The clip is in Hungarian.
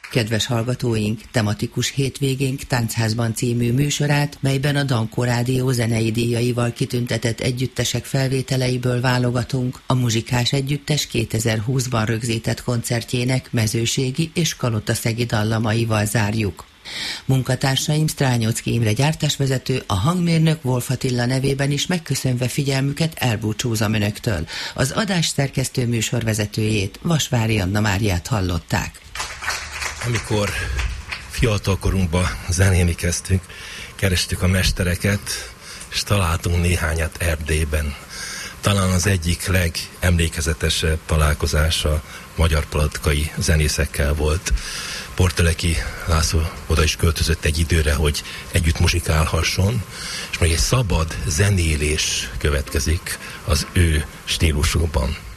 Kedves hallgatóink, tematikus hétvégénk Táncházban című műsorát, melyben a Dankó Rádió zenei díjaival kitüntetett együttesek felvételeiből válogatunk, a Muzsikás Együttes 2020-ban rögzített koncertjének mezőségi és kalotaszegi dallamaival zárjuk. Munkatársaim Strányocki Imre gyártásvezető, a hangmérnök Wolf Attila nevében is megköszönve figyelmüket elbúcsúzom önöktől. Az adás szerkesztő műsorvezetőjét, Vasvári Anna Máriát hallották. Amikor fiatalkorunkban zenélni kezdtünk, kerestük a mestereket, és találtunk néhányat Erdélyben. Talán az egyik legemlékezetesebb találkozása magyar politikai zenészekkel volt. Porteleki László oda is költözött egy időre, hogy együtt muzsikálhasson, és még egy szabad zenélés következik az ő stílusukban.